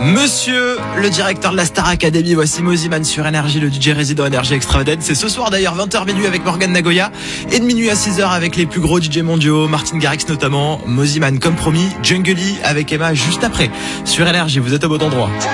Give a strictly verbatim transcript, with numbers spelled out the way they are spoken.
Monsieur le directeur de la Star Academy, voici Mosiman sur Énergie, le D J résident Énergie Extravagance. C'est ce soir d'ailleurs, vingt heures minuit avec Morgan Nagoya et de minuit à six heures avec les plus gros D J mondiaux, Martin Garrix notamment. Mosiman comme promis, Jungle avec Emma juste après. Sur Énergie, vous êtes au bon endroit.